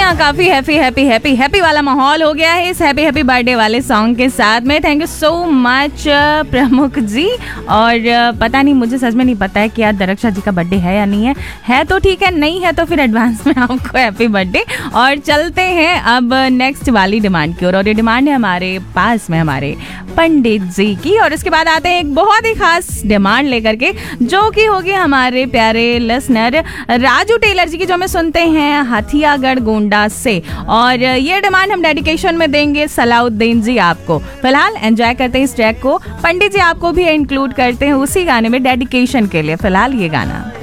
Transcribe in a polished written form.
हाँ, काफी हैप्पी वाला माहौल हो गया है इस हैप्पी बर्थडे वाले सॉन्ग के साथ में। थैंक यू सो मच प्रमुख जी। और पता नहीं, मुझे सच में नहीं पता है कि आज दरक्षा जी का बर्थडे है या नहीं है तो ठीक है, नहीं है तो फिर एडवांस में आपको हैप्पी बर्थडे। और चलते हैं अब नेक्स्ट वाली डिमांड की ओर, और ये डिमांड है हमारे पास में हमारे पंडित जी की। और इसके बाद आते हैं एक बहुत ही खास डिमांड लेकर के, जो कि होगी हमारे प्यारे लिसनर राजू टेलर जी की, जो हमें सुनते हैं हथियागढ़ गोंडा से। और ये डिमांड हम डेडिकेशन में देंगे सलाउद्दीन जी आपको। फिलहाल एंजॉय करते हैं इस ट्रैक को, पंडित जी आपको भी इंक्लूड करते हैं उसी गाने में डेडिकेशन के लिए। फिलहाल ये गाना